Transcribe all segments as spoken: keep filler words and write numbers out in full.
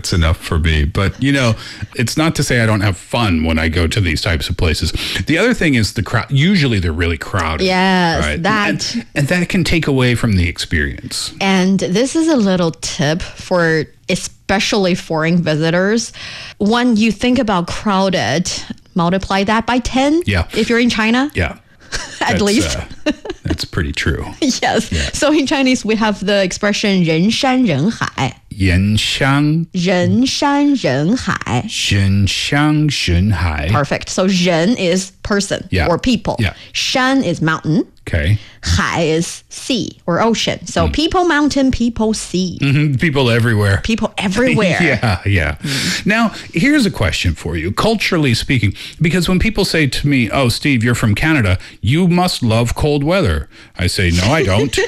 that's enough for me. But, you know, it's not to say I don't have fun when I go to these types of places. The other thing is the crowd. Usually they're really crowded. Yes, right? that. And, and that can take away from the experience. And this is a little tip for especially foreign visitors. When you think about crowded, multiply that by ten. Yeah. If you're in China. Yeah. At that's, least. Uh, that's pretty true. Yes. Yeah. So in Chinese, we have the expression 人山人海. 人山人山人海. 人山人海. Perfect. So 人 is person Yeah. or people. Yeah. 山 is mountain. Okay. 海 is sea or ocean. So mm. people mountain, people sea. Mm-hmm. People everywhere. People everywhere. yeah, yeah. Mm. Now, here's a question for you, culturally speaking, because when people say to me, oh, Steve, you're from Canada, you must love cold weather. I say, no, I don't.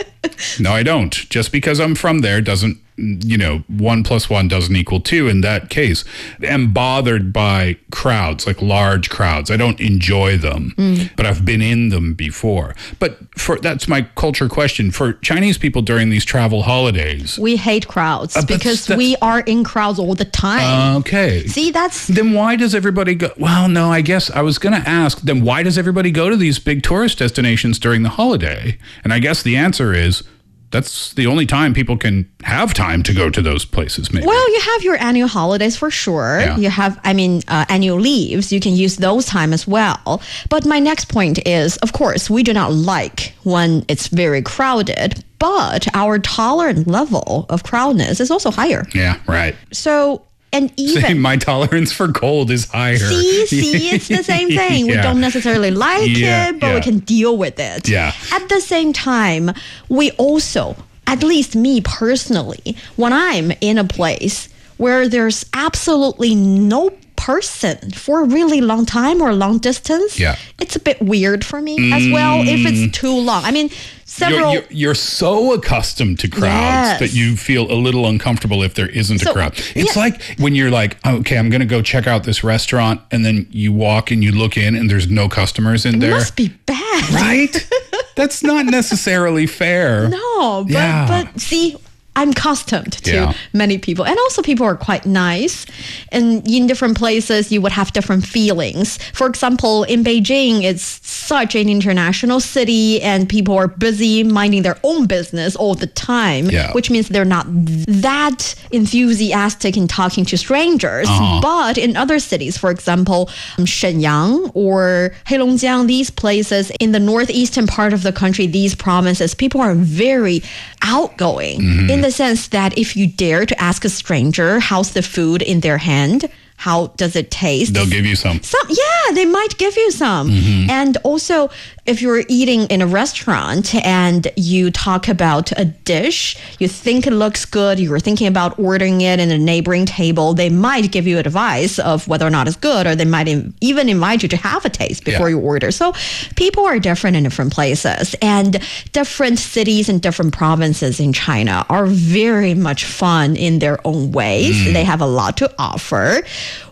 No, I don't. Just because I'm from there doesn't, you know, one plus one doesn't equal two in that case. I'm bothered by crowds, like large crowds. I don't enjoy them, mm. but I've been in them before. But for that's my culture question. For Chinese people during these travel holidays. We hate crowds uh, because that's, we are in crowds all the time. Uh, okay. See, that's... Then why does everybody go... Well, no, I guess I was going to ask, then why does everybody go to these big tourist destinations during the holiday? And I guess the answer is, that's the only time people can have time to go to those places, maybe. Well, you have your annual holidays for sure. Yeah. You have, I mean, uh, annual leaves. You can use those time as well. But my next point is, of course, we do not like when it's very crowded, but our tolerant level of crowdedness is also higher. Yeah, right. So... And even See, my tolerance for cold is higher. See, see, it's the same thing. yeah. We don't necessarily like yeah, it, but yeah. we can deal with it. Yeah. At the same time, we also, at least me personally, when I'm in a place where there's absolutely no person for a really long time or long distance, yeah. it's a bit weird for me mm. as well if it's too long. I mean, several... You're, you're, you're so accustomed to crowds yes. that you feel a little uncomfortable if there isn't so, a crowd. It's yeah. like when you're like, okay, I'm going to go check out this restaurant, and then you walk and you look in and there's no customers in it there. It must be bad. Right? That's not necessarily fair. No, but, yeah. but see... I'm accustomed to yeah. many people. And also people are quite nice. And in different places, you would have different feelings. For example, in Beijing, it's such an international city and people are busy minding their own business all the time, yeah. which means they're not that enthusiastic in talking to strangers. Uh-huh. But in other cities, for example, Shenyang or Heilongjiang, these places in the northeastern part of the country, these provinces, people are very outgoing. Mm-hmm. In the sense that if you dare to ask a stranger how's the food in their hand, how does it taste? They'll give you some. Some, yeah, they might give you some. Mm-hmm. And also, if you're eating in a restaurant and you talk about a dish, you think it looks good, you're thinking about ordering it in a neighboring table, they might give you advice of whether or not it's good, or they might in, even invite you to have a taste before yeah. you order. So people are different in different places, and different cities and different provinces in China are very much fun in their own ways. Mm. They have a lot to offer,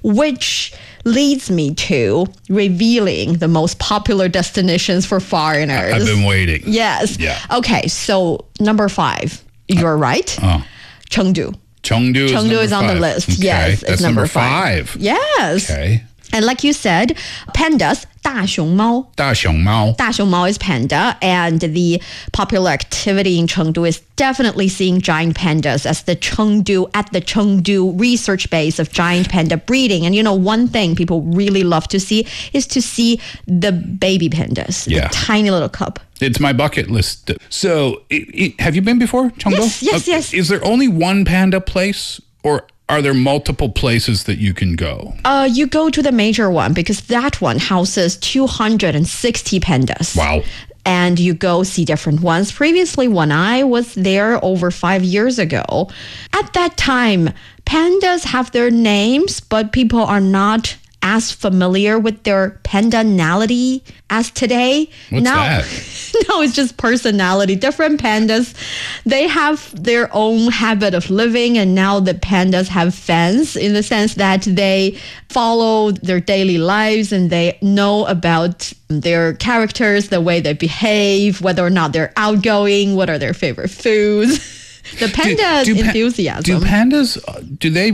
which leads me to revealing the most popular destinations for foreigners. I've been waiting. Yes. Yeah. Okay, so number five, you're uh, right. Uh, Chengdu. Chengdu, Chengdu is, is on five. the list. Okay. Yes, That's it's number, number five. five. Yes. Okay. And like you said, pandas, 大熊猫. 大熊猫. 大熊猫 is panda, and the popular activity in Chengdu is definitely seeing giant pandas as the Chengdu, at the Chengdu research base of giant panda breeding. And you know, one thing people really love to see is to see the baby pandas, yeah. the tiny little cub. It's my bucket list. So, it, it, have you been before, Chengdu? Yes, yes, uh, yes. Is there only one panda place, or are there multiple places that you can go? Uh, you go to the major one because that one houses two hundred sixty pandas. Wow. And you go see different ones. Previously, when I was there over five years ago, at that time, pandas have their names, but people are not as familiar with their pandanality as today. What's now, that? No, it's just personality. Different pandas, they have their own habit of living, and now the pandas have fans in the sense that they follow their daily lives and they know about their characters, the way they behave, whether or not they're outgoing, what are their favorite foods. The panda do, do enthusiasm. Pa- do pandas, do they